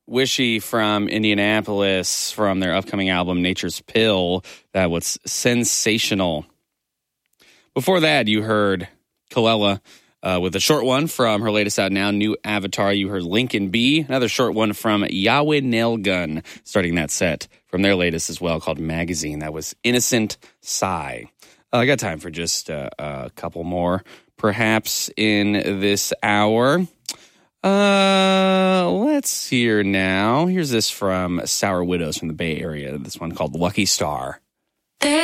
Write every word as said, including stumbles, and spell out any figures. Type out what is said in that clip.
Wishy from Indianapolis from their upcoming album, Nature's Pill. That was sensational. Before that, you heard Kelela uh, with a short one from her latest out now, New Avatar. You heard Lincoln B, another short one from Yahweh Nailgun, starting that set from their latest as well, called Magazine. That was Innocent Sigh. Uh, I got time for just uh, a couple more, perhaps, in this hour. Uh, let's hear now. Here's this from Sour Widows from the Bay Area. This one called Lucky Star.